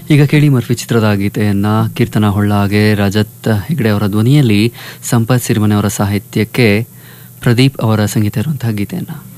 ಈಗ ಕೇಳಿ ಮರ್ಫಿ ಚಿತ್ರದ ಗೀತೆಯನ್ನು ಕೀರ್ತನ ಹೊಳ್ಳಾಗೆ ರಜತ್ ಹೆಗ್ಡೆ ಅವರ ಧ್ವನಿಯಲ್ಲಿ ಸಂಪತ್ ಸಿರಿಮನೆ ಅವರ ಸಾಹಿತ್ಯಕ್ಕೆ ಪ್ರದೀಪ್ ಅವರ ಸಂಗೀತ ಇರುವಂತಹ ಗೀತೆಯನ್ನು